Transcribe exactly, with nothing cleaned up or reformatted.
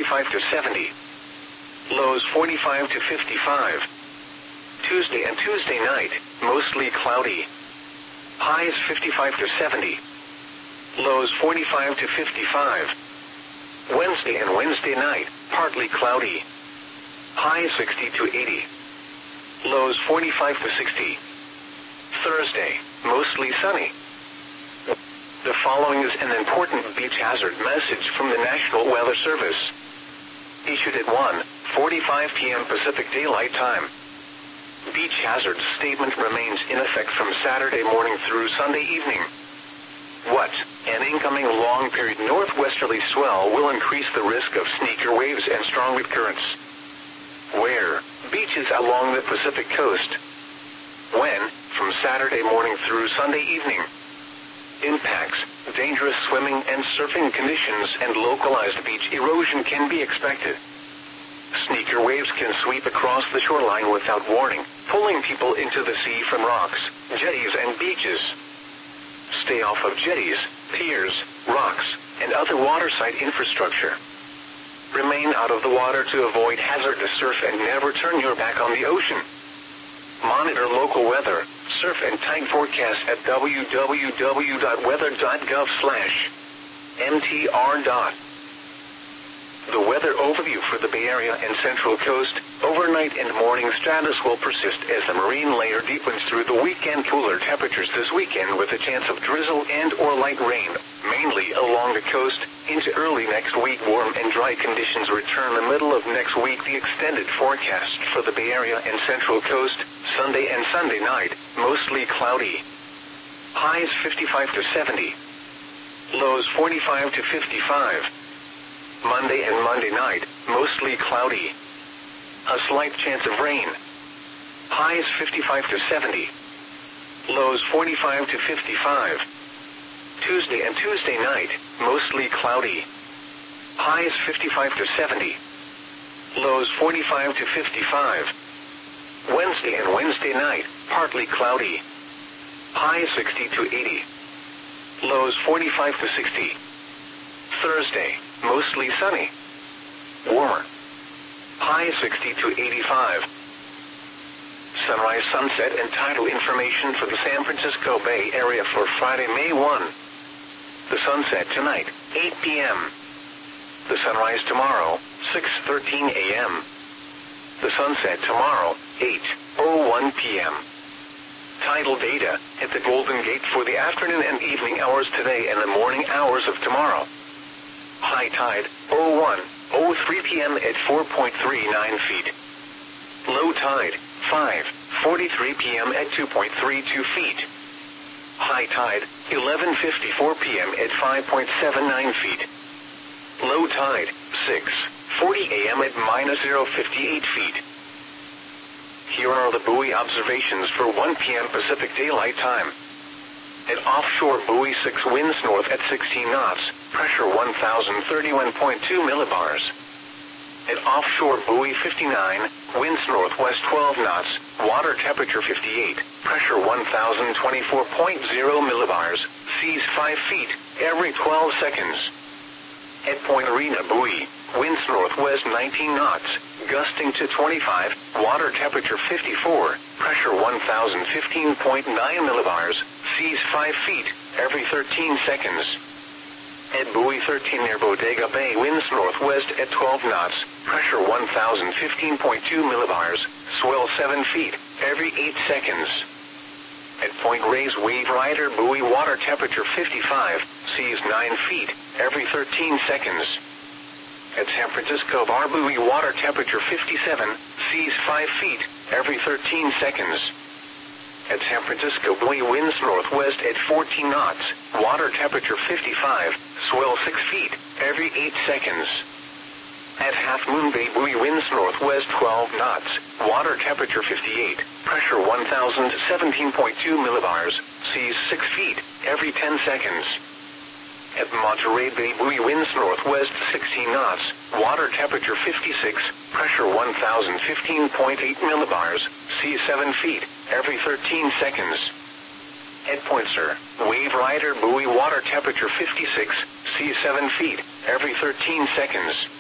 fifty-five to seventy. Lows forty-five to fifty-five. Tuesday and Tuesday night, mostly cloudy. Highs fifty-five to seventy. Lows forty-five to fifty-five. Wednesday and Wednesday night, partly cloudy. Highs sixty to eighty. Lows forty-five to sixty. Thursday, mostly sunny. The following is an important beach hazard message from the National Weather Service. Issued at one forty-five p m Pacific Daylight Time. Beach hazard statement remains in effect from Saturday morning through Sunday evening. What? An incoming long-period northwesterly swell will increase the risk of sneaker waves and strong wind currents. Where? Beaches along the Pacific coast. When? From Saturday morning through Sunday evening. Impacts, dangerous swimming and surfing conditions and localized beach erosion can be expected. Sneaker waves can sweep across the shoreline without warning, pulling people into the sea from rocks, jetties and beaches. Stay off of jetties, piers, rocks, and other waterside infrastructure. Remain out of the water to avoid hazardous surf and never turn your back on the ocean. Monitor local weather, surf and tide forecast at w w w dot weather dot gov slash m t r. The weather overview for the Bay Area and Central Coast. Overnight and morning stratus will persist as the marine layer deepens through the weekend. Cooler temperatures this weekend with a chance of drizzle and or light rain, mainly along the coast. Into early next week, warm and dry conditions return the middle of next week. The extended forecast for the Bay Area and Central Coast. Sunday and Sunday night, mostly cloudy. Highs fifty-five to seventy. Lows forty-five to fifty-five. Monday and Monday night, mostly cloudy. A slight chance of rain. Highs fifty-five to seventy. Lows forty-five to fifty-five. Tuesday and Tuesday night, mostly cloudy. Highs fifty-five to seventy. Lows forty-five to fifty-five. Wednesday and Wednesday night, partly cloudy. Highs sixty to eighty. Lows forty-five to sixty. Thursday, mostly sunny. Warmer. High sixty to eighty-five. Sunrise, sunset, and tidal information for the San Francisco Bay Area for Friday, May first. The sunset tonight, eight p m The sunrise tomorrow, six thirteen a m The sunset tomorrow, eight oh one p m Tidal data at the Golden Gate for the afternoon and evening hours today and the morning hours of tomorrow. High tide, oh one oh three p m at four point three nine feet. Low tide, five forty-three p m at two point three two feet. High tide, eleven fifty-four p m at five point seven nine feet. Low tide, six forty a m at minus zero point five eight feet. Here are the buoy observations for one p m Pacific Daylight Time. At offshore buoy six, winds north at sixteen knots, pressure one thousand thirty-one point two millibars. At offshore buoy fifty-nine, winds northwest twelve knots, water temperature fifty-eight, pressure one thousand twenty-four point zero millibars, seas five feet, every twelve seconds. At Point Arena buoy, winds northwest nineteen knots, gusting to twenty-five, water temperature fifty-four, pressure one thousand fifteen point nine millibars, seas five feet, every thirteen seconds. At buoy thirteen near Bodega Bay, winds northwest at twelve knots, pressure one thousand fifteen point two millibars, swell seven feet, every eight seconds. At Point Reyes Wave Rider buoy, water temperature fifty-five, seas nine feet, every thirteen seconds. At San Francisco Bar buoy, water temperature fifty-seven, seas five feet, every thirteen seconds. At San Francisco buoy, winds northwest at fourteen knots, water temperature fifty-five, swell six feet, every eight seconds. At Half Moon Bay buoy, winds northwest twelve knots, water temperature fifty-eight, pressure one thousand seventeen point two millibars, seas six feet, every ten seconds. At Monterey Bay buoy, winds northwest sixteen knots, water temperature fifty-six, pressure one thousand fifteen point eight millibars, seas seven feet, every thirteen seconds. At Point Sur, Wave Rider buoy, water temperature fifty-six, seas seven feet, every thirteen seconds.